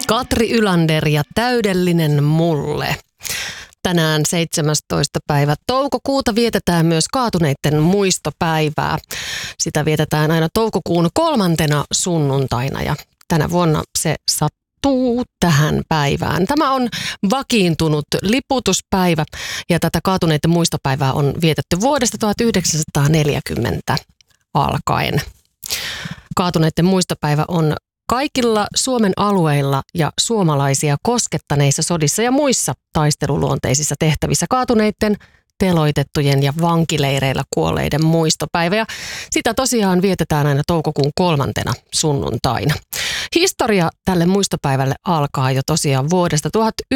Katri Ylander ja Täydellinen mulle. Tänään 17. päivä toukokuuta vietetään myös kaatuneiden muistopäivää. Sitä vietetään aina toukokuun 3. sunnuntaina ja tänä vuonna se sattuu tähän päivään. Tämä on vakiintunut liputuspäivä ja tätä kaatuneiden muistopäivää on vietetty vuodesta 1940 alkaen. Kaatuneiden muistopäivä on kaikilla Suomen alueilla ja suomalaisia koskettaneissa sodissa ja muissa taisteluluonteisissa tehtävissä kaatuneiden, teloitettujen ja vankileireillä kuolleiden muistopäivä. Ja sitä tosiaan vietetään aina toukokuun 3. sunnuntaina. Historia tälle muistopäivälle alkaa jo tosiaan vuodesta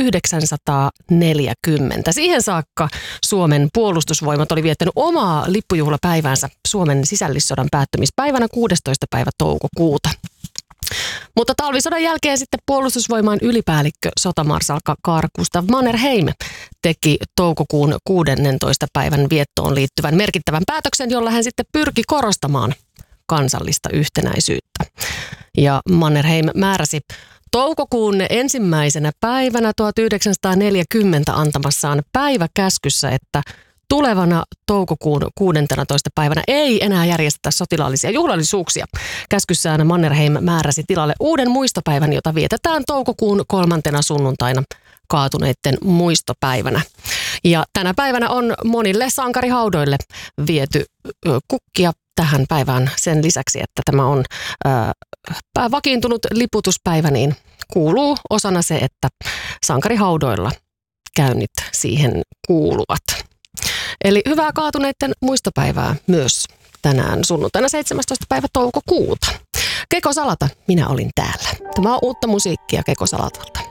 1940. Siihen saakka Suomen puolustusvoimat oli viettänyt omaa lippujuhlapäiväänsä Suomen sisällissodan päättymispäivänä 16. päivä toukokuuta. Mutta talvisodan jälkeen sitten puolustusvoimain ylipäällikkö sotamarsalkka Carl Gustaf Mannerheim teki toukokuun 16. päivän viettoon liittyvän merkittävän päätöksen, jolla hän sitten pyrki korostamaan kansallista yhtenäisyyttä. Ja Mannerheim määräsi toukokuun 1. päivänä 1940 antamassaan päiväkäskyssä, että tulevana toukokuun 16. päivänä ei enää järjestetä sotilaallisia juhlallisuuksia. Käskyssään Mannerheim määräsi tilalle uuden muistopäivän, jota vietetään toukokuun 3. sunnuntaina kaatuneiden muistopäivänä. Ja tänä päivänä on monille sankarihaudoille viety kukkia tähän päivään sen lisäksi, että tämä on vakiintunut liputuspäivä, niin kuuluu osana se, että sankarihaudoilla käynnit siihen kuuluvat. Eli hyvää kaatuneiden muistopäivää myös tänään sunnuntaina 17. päivä toukokuuta. Keko Salata, minä olin täällä. Tämä on uutta musiikkia Keko Salatalta.